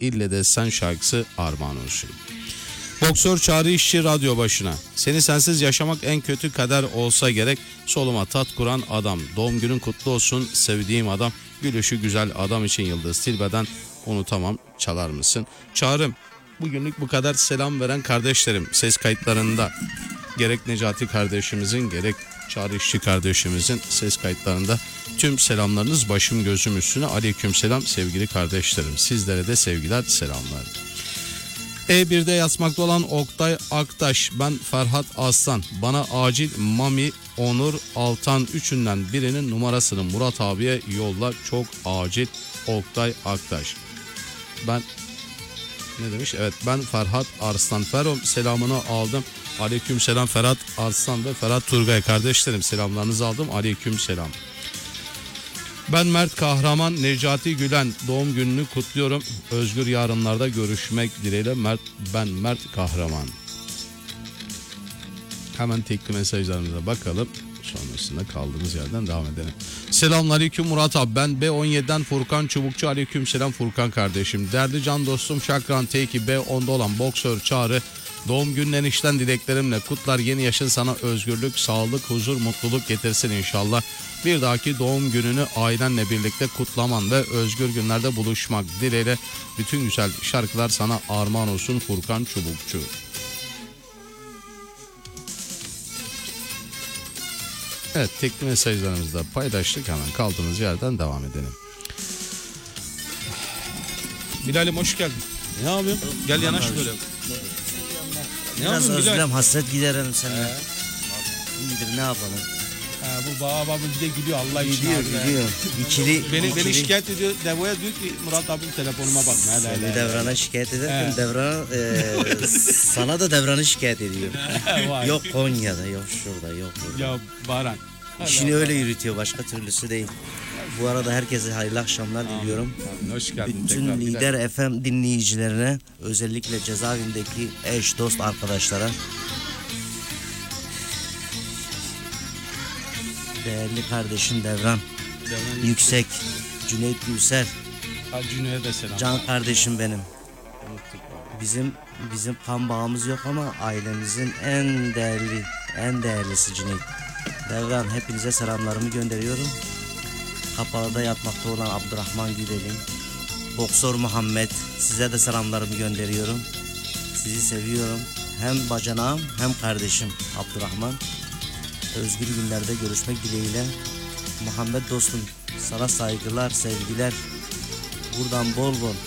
ille de sen şarkısı armağan olsun. Boksör Çağrı İşçi radyo başına. Seni sensiz yaşamak en kötü kader olsa gerek. Soluma tat kuran adam. Doğum günün kutlu olsun sevdiğim adam. Gülüşü güzel adam için Yıldız Tilbe'den unutamam çalar mısın? Çağrım, bugünlük bu kadar. Selam veren kardeşlerim ses kayıtlarında gerek Necati kardeşimizin gerek Çağrı İşçi kardeşimizin ses kayıtlarında tüm selamlarınız başım gözüm üstüne. Aleykümselam sevgili kardeşlerim. Sizlere de sevgiler, selamlar. E1'de yatmakta olan Oktay Aktaş, ben Ferhat Aslan, bana acil Mami, Onur, Altan üçünden birinin numarasını Murat abiye yolla, çok acil. Oktay Aktaş. Ben ne demiş? Evet, ben Ferhat Arslan. Ferhat selamını aldım. Aleykümselam Ferhat Arslan ve Ferhat Turgay kardeşlerim, selamlarınızı aldım. Aleykümselam. Ben Mert Kahraman, Necati Gülen doğum gününü kutluyorum. Özgür yarınlarda görüşmek dileğiyle. Ben Mert Kahraman. Hemen tekli mesajlarımıza bakalım. Sonrasında kaldığımız yerden devam edelim. Selamünaleyküm Murat abi. Ben B17'den Furkan Çubukçu. Aleykümselam Furkan kardeşim. Değerli can dostum Şakran T2 B10'da olan boksör Çağrı. Doğum günün enişten dileklerimle kutlar. Yeni yaşın sana özgürlük, sağlık, huzur, mutluluk getirsin inşallah. Bir dahaki doğum gününü ailenle birlikte kutlaman ve özgür günlerde buluşmak dileğiyle bütün güzel şarkılar sana armağan olsun Furkan Çubukçu. Evet, tekli mesajlarımızı da paylaştık. Hemen kaldığımız yerden devam edelim. Bilal'im hoş geldin. Ne yapıyorsun? Gel yanaş böyle. Biraz özlem, hasret giderelim seninle. İyidir, ne yapalım? Bu baba bir de gülüyor Allah için. Gülüyor. Beni şikayet ediyor. Devo'ya diyor ki Murat abim telefonuma bakma. Seni Devran'a şikayet ederken Devran sana da Devran'ı şikayet ediyor. Yok Konya'da, yok şurada, yok burada. Ya Baran. İşini öyle yürütüyor, başka türlüsü değil. Bu arada herkese hayırlı akşamlar diliyorum. Hoş geldin. Bütün Lider FM dinleyicilerine, özellikle cezaevindeki eş, dost, arkadaşlara, değerli kardeşim Devran Yüksek, Cüneyt Gülsel, Cüneyt'e de selam. can kardeşim benim. Bizim kan bağımız yok ama ailemizin en değerlisi Cüneyt. Devran, hepinize selamlarımı gönderiyorum. Kapalıda yatmakta olan Abdurrahman Güdel'in, Boksör Muhammed, size de selamlarımı gönderiyorum. Sizi seviyorum. Hem bacanağım hem kardeşim Abdurrahman. Özgür günlerde görüşmek dileğiyle. Muhammed dostum, sana saygılar, sevgiler. Buradan bol bol.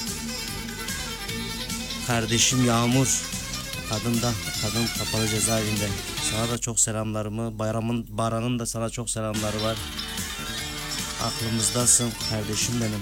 Kardeşim Yağmur, kadın kapalı cezaevinde. Sana da çok selamlarımı, Baran'ın da sana çok selamları var. Aklımızdasın kardeşim benim.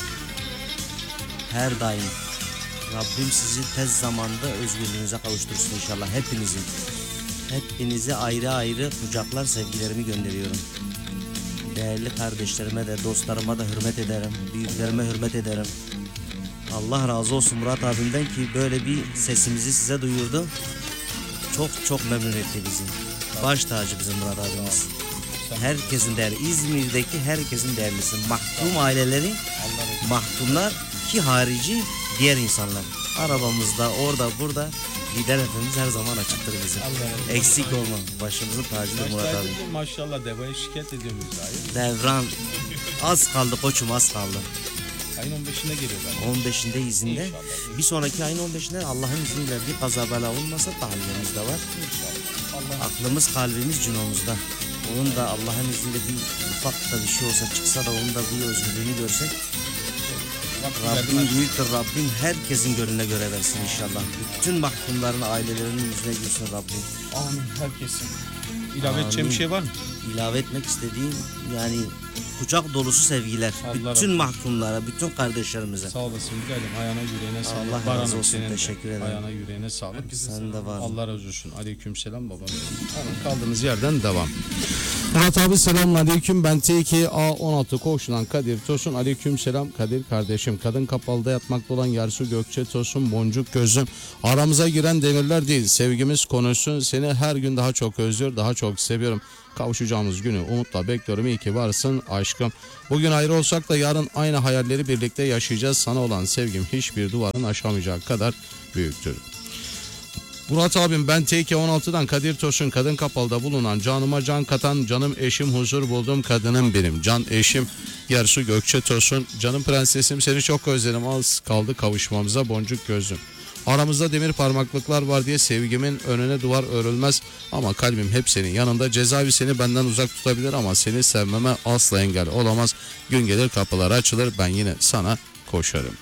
Her daim. Rabbim sizi tez zamanda özgürlüğünüze kavuştursun inşallah hepinizi. Hepinize ayrı ayrı kucaklar, sevgilerimi gönderiyorum. Değerli kardeşlerime de, dostlarıma da hürmet ederim. Büyüklerime hürmet ederim. Allah razı olsun Murat abimden ki böyle bir sesimizi size duyurdu. Çok memnun etti bizi. Baş tacı bizim Murat abimiz. Herkesin değerli, İzmir'deki herkesin değerlisi. Mahkum aileleri, mahkumlar ki harici diğer insanlar. Arabamızda, orada, burada Lider FM'imiz her zaman açıktır bizim. Eksik olma. Başımızın tacıdır Murat abi. Maşallah Devo'ya şikayet ediyor muyuz? Devran az kaldı koçum, az kaldı. Ayın 15'inde geliyor galiba. 15'inde izinde. İnşallah. Bir sonraki ayın 15'inde Allah'ın izniyle bir kaza bela olmasa tahlilimiz de var. Aklımız, kalbimiz cünomuzda. Onun da Allah'ın izniyle bir ufak da bir şey olsa, çıksa da onun da bir özgürlüğünü görsek. Rabbim büyüktür, Rabbim herkesin gönlüne göre versin inşallah. Bütün mahkumların ailelerinin yüzüne gülsün Rabbim. Amin, herkesin. İlave edeceğim bir şey var mı? İlave etmek istediğim yani kucak dolusu sevgiler. Bütün mahkumlara, bütün kardeşlerimize. Sağ olasın Bilal'im. Ayağına yüreğine sağlık. Allah razı olsun. Teşekkür ederim. Ayağına yüreğine sağlık. Sen de var. Allah razı olsun. Aleykümselam babam. Hemen kaldığımız yerden devam. Murat abi selamünaleyküm. Ben T2 A16 Koğuş'tan Kadir Tosun. Aleykümselam Kadir kardeşim. Kadın kapalıda yatmakta olan Yarsu Gökçe Tosun. Boncuk gözüm. Aramıza giren demirler değil. Sevgimiz konuşsun. Seni her gün daha çok özlüyor. Daha çok seviyorum. Kavuşacağımız günü umutla bekliyorum. İyi ki varsın aşkım. Bugün ayrı olsak da yarın aynı hayalleri birlikte yaşayacağız. Sana olan sevgim hiçbir duvarın aşamayacağı kadar büyüktür. Murat abim, ben TK16'dan Kadir Tosun, Kadın Kapalı'da bulunan canıma can katan canım eşim, huzur buldum kadınım benim. Can eşim Yersu Gökçe Tosun, canım prensesim, seni çok özledim, az kaldı kavuşmamıza boncuk gözlüm. Aramızda demir parmaklıklar var diye sevgimin önüne duvar örülmez ama kalbim hep senin yanında. Cezaevi seni benden uzak tutabilir ama seni sevmeme asla engel olamaz. Gün gelir kapılar açılır, ben yine sana koşarım.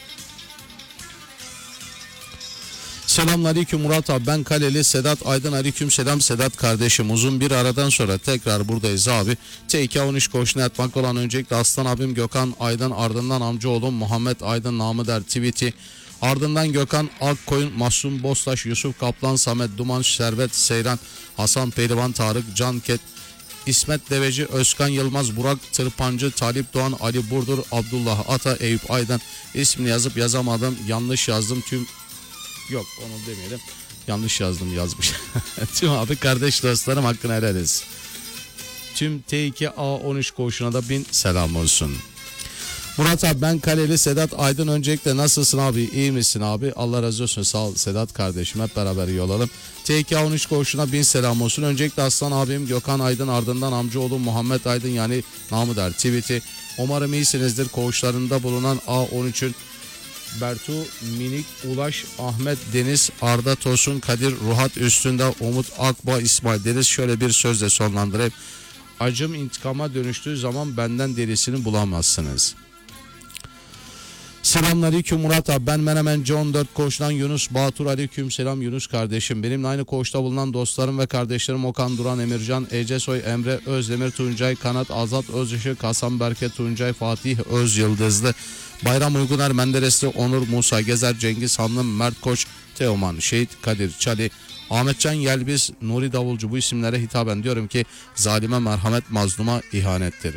Selamünaleyküm Murat abi, ben Kaleli Sedat Aydın. Aleyküm selam Sedat kardeşim, uzun bir aradan sonra tekrar buradayız abi. TK13 koşuna yatmakta olan öncelikle aslan abim Gökhan Aydın, ardından amcaoğlum Muhammed Aydın namı der Tweety, ardından Gökhan Akkoyun, Mahsun Bostaş, Yusuf Kaplan, Samet Duman, Servet Seyran, Hasan Pehlivan, Tarık Canket, İsmet Deveci, Özkan Yılmaz, Burak Tırpancı, Talip Doğan, Ali Burdur, Abdullah Ata, Eyüp Aydın. İsmini yazıp yazamadım, yanlış yazdım tüm... Yok, onu demeyelim. Yanlış yazdım, yazmış. Tüm abi kardeş dostlarım hakkını helal etsin. Tüm T2A13 koğuşuna da bin selam olsun. Murat abi, ben Kaleli Sedat Aydın. Öncelikle nasılsın abi, iyi misin abi? Allah razı olsun, sağ ol Sedat kardeşim, hep beraber iyi olalım. T2A13 koğuşuna bin selam olsun. Öncelikle aslan abim Gökhan Aydın, ardından amcaoğlum Muhammed Aydın yani namı der Tweety. Umarım iyisinizdir. Koğuşlarında bulunan A13'ün Bertu, Minik, Ulaş, Ahmet, Deniz, Arda Tosun, Kadir, Ruhat Üstünde, Umut, Akba, İsmail Deniz şöyle bir sözle sonlandırıp: acım intikama dönüştüğü zaman benden derisini bulamazsınız. Selamünaleyküm Murat abi, ben Menemenci 14 koğuştan Yunus Batur. Aleyküm selam Yunus kardeşim. Benimle aynı koğuşta bulunan dostlarım ve kardeşlerim Okan Duran, Emircan, Ecesoy, Emre Özdemir, Tuncay Kanat, Azat Özışık, Hasan Berke, Tuncay, Fatih Öz Yıldızlı, Bayram Uyguner, Menderesli, Onur, Musa Gezer, Cengiz Hanlı, Mert Koç, Teoman, Şehit Kadir Çali, Ahmetcan Yelbiz, Nuri Davulcu, bu isimlere hitaben diyorum ki zalime merhamet, mazluma ihanettir.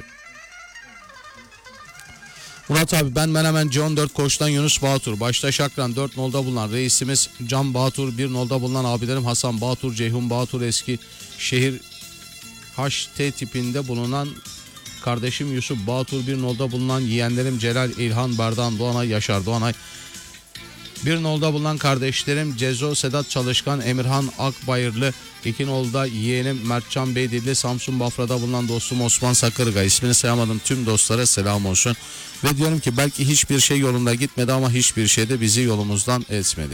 Murat abi, ben Menemenci 14 koğuştan Yunus Batur. Başta Şakran 4 nolda bulunan reisimiz Can Batur, 1 nolda bulunan abilerim Hasan Batur, Ceyhun Batur, eski şehir HT tipinde bulunan kardeşim Yusuf Batur, 1 nolda bulunan yeğenlerim Celal, İlhan, Berdan Doğanay, Yaşar Doğanay, 1 nolda bulunan kardeşlerim Cezo, Sedat Çalışkan, Emirhan Akbayırlı, 2 nolda yeğenim Mertcan Beydilli, Samsun Bafra'da bulunan dostum Osman Sakırga. İsmini sayamadım tüm dostlara selam olsun. Ve diyorum ki belki hiçbir şey yolunda gitmedi ama hiçbir şey de bizi yolumuzdan etmedi.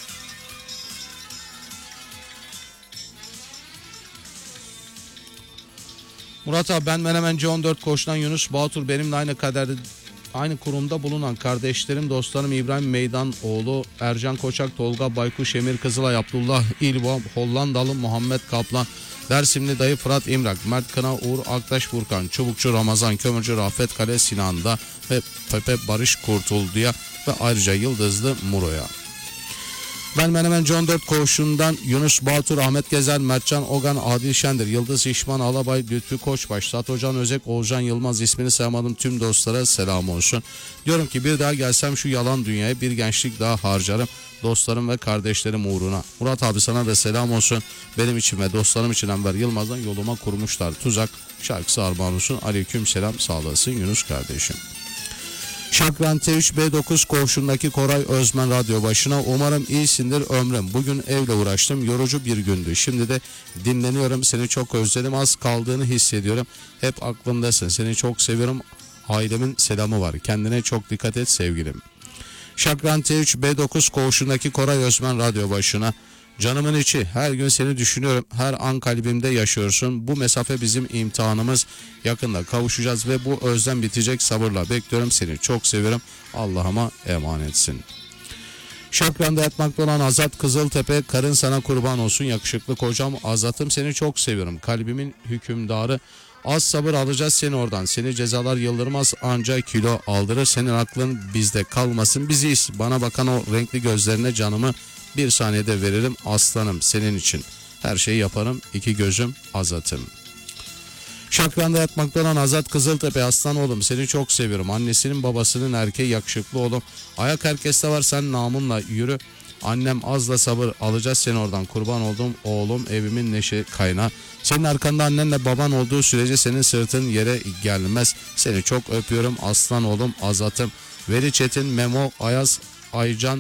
Murat abi, ben Menemenci 14 koğuştan Yunus Batur. Benimle aynı kaderde, aynı kurumda bulunan kardeşlerim, dostlarım İbrahim Meydanoğlu, Ercan Koçak, Tolga Baykuş, Emir Kızılay, Abdullah İlbo, Hollandalı Muhammed Kaplan, Dersimli Dayı Fırat İmrak, Mert Kına, Uğur Aktaş, Furkan Çubukçu, Ramazan Kömürcü, Rafet Kale, Sinan'da ve Pepe Barış Kurtuldu'ya ve ayrıca Yıldızlı Muro'ya. Ben Menemenci 14 koğuşundan Yunus Batur, Ahmet Gezer, Mertcan Ogan, Adil Şendir, Yıldız İşman Alabay, Lütfü Koçbaş, Satocan Özek, Oğuzcan Yılmaz, ismini sayamadım tüm dostlara selam olsun. Diyorum ki bir daha gelsem şu yalan dünyaya bir gençlik daha harcarım dostlarım ve kardeşlerim uğruna. Murat abi, sana da selam olsun. Benim için ve dostlarım için Enver Yılmaz'dan yoluma kurmuşlar tuzak şarkısı armağan olsun. Aleyküm selam, sağ olasın Yunus kardeşim. Şakran T3 B9 koğuşundaki Koray Özmen radyo başına. Umarım iyisindir ömrüm. Bugün evle uğraştım. Yorucu bir gündü. Şimdi de dinleniyorum. Seni çok özledim. Az kaldığını hissediyorum. Hep aklımdasın. Seni çok seviyorum. Ailemin selamı var. Kendine çok dikkat et sevgilim. Şakran T3 B9 koğuşundaki Koray Özmen radyo başına. Canımın içi, her gün seni düşünüyorum, her an kalbimde yaşıyorsun. Bu mesafe bizim imtihanımız, yakında kavuşacağız ve bu özlem bitecek, sabırla bekliyorum, seni çok seviyorum, Allah'ıma emanetsin. Şakran'da yatmakta olan Azat Kızıltepe, karın sana kurban olsun yakışıklı kocam Azat'ım, seni çok seviyorum, kalbimin hükümdarı. Az sabır alacağız seni oradan, seni cezalar yıldırmaz ancak kilo aldırır, senin aklın bizde kalmasın, biziz. Bana bakan o renkli gözlerine canımı bir saniyede veririm aslanım, senin için her şeyi yaparım, iki gözüm Azat'ım. Şakran'da yatmakta olan Azat Kızıltepe, aslan oğlum seni çok seviyorum, annesinin babasının erkeği yakışıklı oğlum, ayak herkeste var sen namınla yürü, Annem az da sabır, alacağız seni oradan, kurban oldum oğlum, evimin neşe kaynağı. Senin arkanda annenle baban olduğu sürece senin sırtın yere gelmez. Seni çok öpüyorum aslan oğlum Azat'ım. Veri Çetin, Memo, Ayaz, Aycan,